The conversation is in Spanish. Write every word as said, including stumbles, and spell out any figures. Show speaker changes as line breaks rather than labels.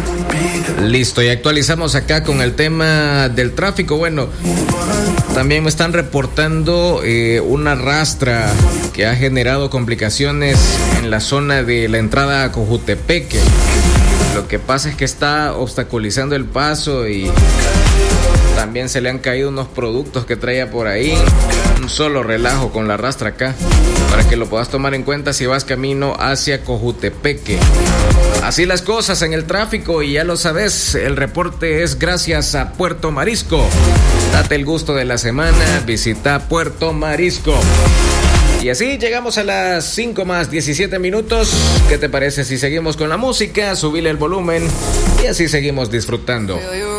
Listo, y actualizamos acá con el tema del tráfico. Bueno, también me están reportando eh, una rastra que ha generado complicaciones en la zona de la entrada a Cojutepeque. Lo que pasa es que está obstaculizando el paso y también se le han caído unos productos que traía por ahí. Un solo relajo con la rastra acá, para que lo puedas tomar en cuenta si vas camino hacia Cojutepeque. Así las cosas en el tráfico, y ya lo sabes, el reporte es gracias a Puerto Marisco. Date el gusto de la semana, visita Puerto Marisco. Y así llegamos a las cinco más diecisiete minutos. ¿Qué te parece si seguimos con la música? Subile el volumen y así seguimos disfrutando.